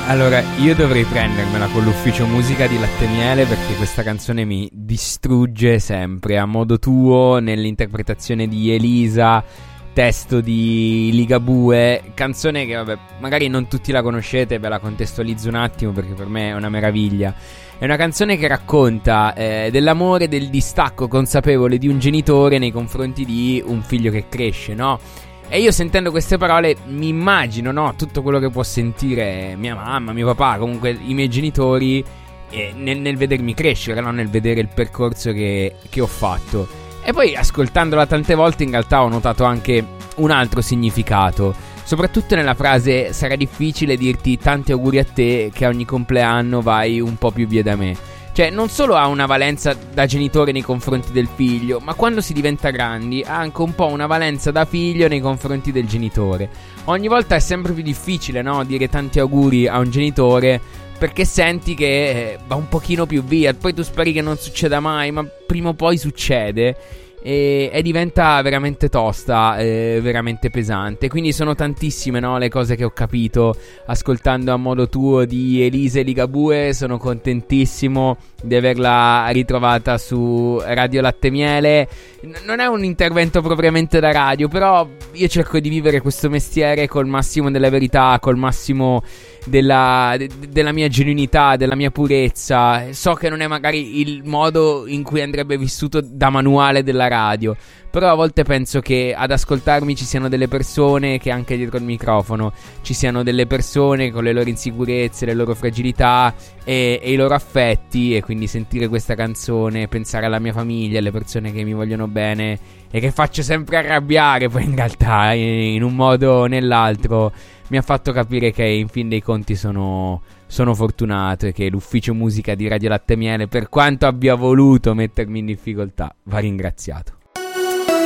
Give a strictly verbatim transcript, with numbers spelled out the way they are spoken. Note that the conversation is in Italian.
Allora, io dovrei prendermela con l'ufficio musica di Latte e Miele, perché questa canzone mi distrugge sempre, a modo tuo, nell'interpretazione di Elisa, testo di Ligabue, canzone che vabbè, magari non tutti la conoscete, ve la contestualizzo un attimo perché per me è una meraviglia. È una canzone che racconta eh, dell'amore, del distacco consapevole di un genitore nei confronti di un figlio che cresce, no? E io sentendo queste parole mi immagino, no, tutto quello che può sentire mia mamma, mio papà, comunque i miei genitori eh, nel, nel vedermi crescere, no? Nel vedere il percorso che, che ho fatto. E poi ascoltandola tante volte in realtà ho notato anche un altro significato, soprattutto nella frase sarà difficile dirti tanti auguri a te che a ogni compleanno vai un po' più via da me. Cioè non solo ha una valenza da genitore nei confronti del figlio, ma quando si diventa grandi ha anche un po' una valenza da figlio nei confronti del genitore. Ogni volta è sempre più difficile, no, dire tanti auguri a un genitore, perché senti che eh, va un pochino più via. Poi tu speri che non succeda mai, ma prima o poi succede. E, e diventa veramente tosta, eh, veramente pesante. Quindi sono tantissime, no, le cose che ho capito ascoltando A modo tuo di Elisa e Ligabue. Sono contentissimo di averla ritrovata su Radio Latte e Miele. N- non è un intervento propriamente da radio, però io cerco di vivere questo mestiere col massimo della verità, col massimo della, de- della mia genuinità, della mia purezza. So che non è magari il modo in cui andrebbe vissuto da manuale della radio, però a volte penso che ad ascoltarmi ci siano delle persone che anche dietro il microfono ci siano delle persone con le loro insicurezze, le loro fragilità e, e i loro affetti, e quindi sentire questa canzone, pensare alla mia famiglia, alle persone che mi vogliono bene e che faccio sempre arrabbiare poi in realtà in un modo o nell'altro, mi ha fatto capire che in fin dei conti sono, sono fortunato e che l'ufficio musica di Radio Latte e Miele, per quanto abbia voluto mettermi in difficoltà, va ringraziato.